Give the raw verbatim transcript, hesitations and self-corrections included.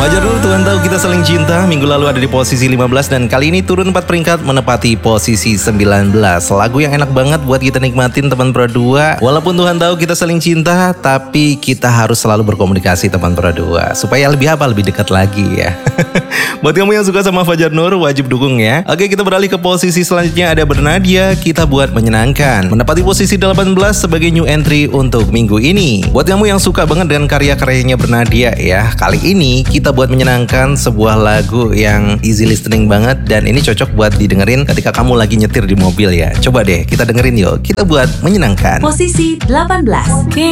Wajar dulu Tuhan tahu kita saling cinta. Minggu lalu ada di posisi lima belas dan kali ini turun empat peringkat menepati posisi sembilan belas. Lagu yang enak banget buat kita nikmatin teman Pro dua. Walaupun Tuhan tahu kita saling cinta, tapi kita harus selalu berkomunikasi teman Pro dua supaya lebih apa lebih dekat lagi ya. Buat kamu yang suka sama Fajar Nur wajib dukung ya. Oke, kita beralih ke posisi selanjutnya, ada Bernadia, Kita Buat Menyenangkan. Menepati posisi delapan belas sebagai new entry untuk minggu ini. Buat kamu yang suka banget dengan karya-karyanya Bernadia ya, kali ini Kita Buat Menyenangkan, sebuah lagu yang easy listening banget dan ini cocok buat didengerin ketika kamu lagi nyetir di mobil ya. Coba deh kita dengerin yuk, Kita Buat Menyenangkan. Posisi delapan belas.